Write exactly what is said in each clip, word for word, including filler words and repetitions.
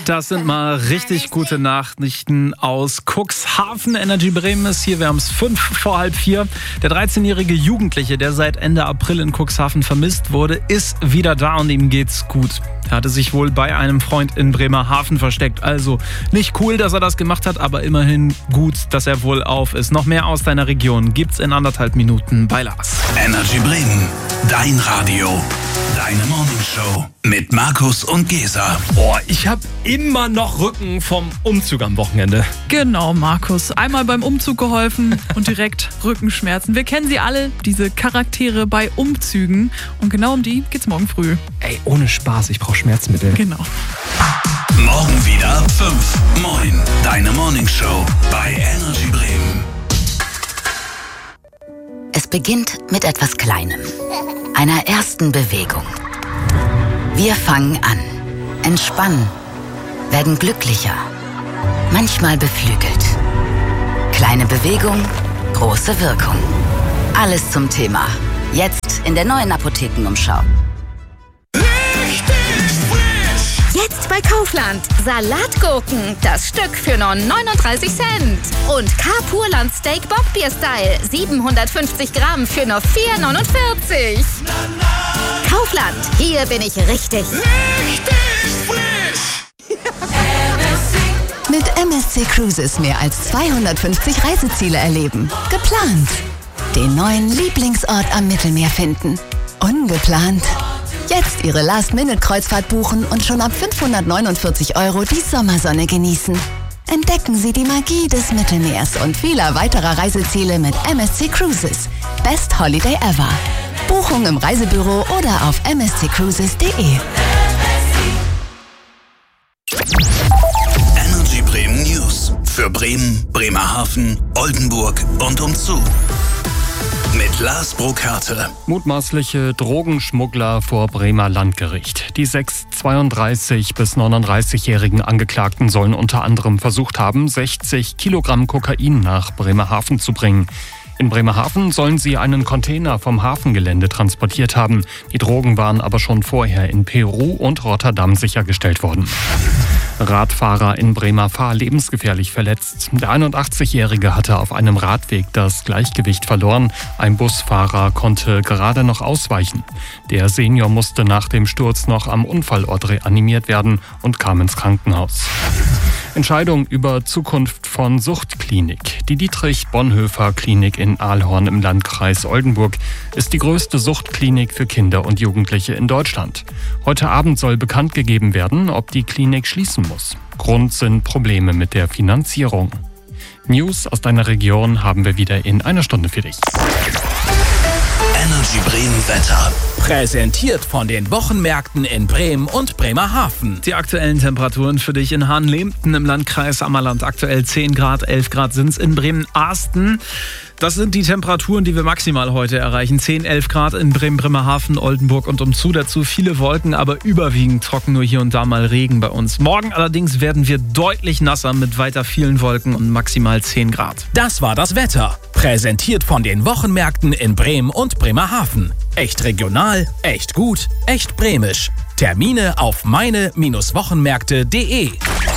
Das sind mal richtig gute Nachrichten aus Cuxhaven. Energy Bremen ist hier. Wir haben es fünf vor halb vier. Der dreizehnjährige Jugendliche, der seit Ende April in Cuxhaven vermisst wurde, ist wieder da und ihm geht's gut. Er hatte sich wohl bei einem Freund in Bremerhaven versteckt. Also nicht cool, dass er das gemacht hat, aber immerhin gut, dass er wohl auf ist. Noch mehr aus deiner Region gibt's in anderthalb Minuten bei Lars. Energy Bremen, dein Radio, deine Morningshow mit Markus und Gesa. Boah, ich habe immer noch Rücken vom Umzug am Wochenende. Genau, Markus. Einmal beim Umzug geholfen und direkt Rückenschmerzen. Wir kennen sie alle, diese Charaktere bei Umzügen. Und genau um die geht's morgen früh. Ey, ohne Spaß, ich brauche Schmerzmittel. Genau. Morgen wieder fünf. Moin, deine Morningshow bei Energy Bremen. Es beginnt mit etwas Kleinem, einer ersten Bewegung. Wir fangen an, entspannen, werden glücklicher, manchmal beflügelt. Kleine Bewegung, große Wirkung. Alles zum Thema. Jetzt in der neuen Apothekenumschau. Jetzt bei Kaufland. Salatgurken, das Stück für nur neununddreißig Cent. Und K-Purland Steak Bockbier Style, siebenhundertfünfzig Gramm für nur vier neunundvierzig. Kaufland, hier bin ich richtig. Richtig frisch! Mit M S C Cruises mehr als zweihundertfünfzig Reiseziele erleben. Geplant. Den neuen Lieblingsort am Mittelmeer finden. Ungeplant. Jetzt Ihre Last-Minute-Kreuzfahrt buchen und schon ab fünfhundertneunundvierzig Euro die Sommersonne genießen. Entdecken Sie die Magie des Mittelmeers und vieler weiterer Reiseziele mit M S C Cruises. Best Holiday ever. Buchung im Reisebüro oder auf m s c cruises punkt d e. Energy Bremen News für Bremen, Bremerhaven, Oldenburg und umzu. Mit Lars Burkhardt. Mutmaßliche Drogenschmuggler vor Bremer Landgericht. Die sechs zweiunddreißig- bis neununddreißigjährigen Angeklagten sollen unter anderem versucht haben, sechzig Kilogramm Kokain nach Bremerhaven zu bringen. In Bremerhaven sollen sie einen Container vom Hafengelände transportiert haben. Die Drogen waren aber schon vorher in Peru und Rotterdam sichergestellt worden. Radfahrer in Bremerfahr lebensgefährlich verletzt. Der einundachtzigjährige hatte auf einem Radweg das Gleichgewicht verloren. Ein Busfahrer konnte gerade noch ausweichen. Der Senior musste nach dem Sturz noch am Unfallort reanimiert werden und kam ins Krankenhaus. Entscheidung über Zukunft von Suchtklinik. Die Dietrich-Bonhoeffer-Klinik in Ahlhorn im Landkreis Oldenburg ist die größte Suchtklinik für Kinder und Jugendliche in Deutschland. Heute Abend soll bekannt gegeben werden, ob die Klinik schließen muss. Grund sind Probleme mit der Finanzierung. News aus deiner Region haben wir wieder in einer Stunde für dich. Energy Bremen Wetter. Präsentiert von den Wochenmärkten in Bremen und Bremerhaven. Die aktuellen Temperaturen für dich in Hahnlehmten im Landkreis Ammerland. Aktuell zehn Grad, elf Grad sind es in Bremen-Arsten. Das sind die Temperaturen, die wir maximal heute erreichen. zehn, elf Grad in Bremen, Bremerhaven, Oldenburg und umzu. Dazu viele Wolken, aber überwiegend trocken, nur hier und da mal Regen bei uns. Morgen allerdings werden wir deutlich nasser mit weiter vielen Wolken und maximal zehn Grad. Das war das Wetter. Präsentiert von den Wochenmärkten in Bremen und Bremerhaven. Echt regional, echt gut, echt bremisch. Termine auf meine Wochenmärkte punkt de.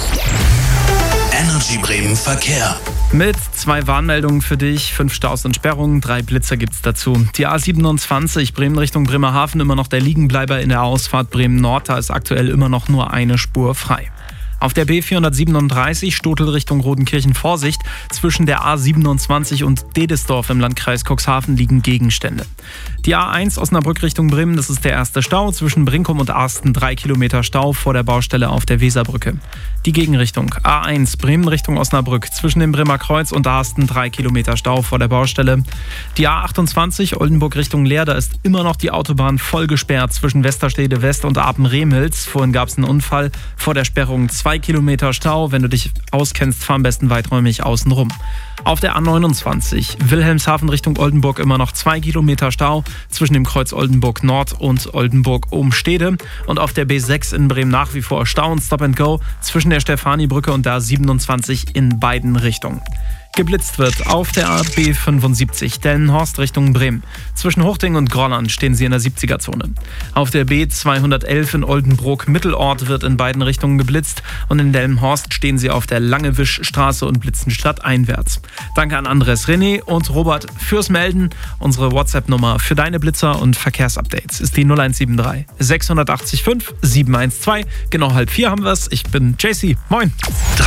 Energy Bremen Verkehr. Mit zwei Warnmeldungen für dich, fünf Staus und Sperrungen, drei Blitzer gibt's dazu. Die A siebenundzwanzig Bremen Richtung Bremerhaven, immer noch der Liegenbleiber in der Ausfahrt Bremen-Nord, da ist aktuell immer noch nur eine Spur frei. Auf der B vierhundertsiebenunddreißig Stotel Richtung Rodenkirchen Vorsicht. Zwischen der A siebenundzwanzig und Dedesdorf im Landkreis Cuxhaven liegen Gegenstände. Die A eins Osnabrück Richtung Bremen, das ist der erste Stau. Zwischen Brinkum und Arsten drei Kilometer Stau vor der Baustelle auf der Weserbrücke. Die Gegenrichtung A eins Bremen Richtung Osnabrück. Zwischen dem Bremer Kreuz und Arsten drei Kilometer Stau vor der Baustelle. Die A achtundzwanzig Oldenburg Richtung Leer, da ist immer noch die Autobahn voll gesperrt zwischen Westerstede West und Apen-Remels. Vorhin gab es einen Unfall. Vor der Sperrung zwei Kilometer Stau. Wenn du dich auskennst, fahr am besten weiträumig außen rum. Auf der A neunundzwanzig Wilhelmshaven Richtung Oldenburg immer noch zwei Kilometer Stau zwischen dem Kreuz Oldenburg Nord und Oldenburg Umstede. Und auf der B sechs in Bremen nach wie vor Stau und Stop and Go zwischen der Stefanibrücke und der A siebenundzwanzig in beiden Richtungen. Geblitzt wird auf der A B fünfundsiebzig, Delmenhorst Richtung Bremen. Zwischen Huchting und Grollern stehen Sie in der siebziger-Zone. Auf der B zweihundertelf in Oldenburg-Mittelort wird in beiden Richtungen geblitzt und in Delmenhorst stehen Sie auf der Langewischstraße und blitzen stadteinwärts. Danke an Andres, René und Robert fürs Melden. Unsere WhatsApp-Nummer für deine Blitzer und Verkehrsupdates ist die null eins sieben drei sechs acht fünf sieben eins zwei. Genau halb vier haben wir es. Ich bin J C. Moin.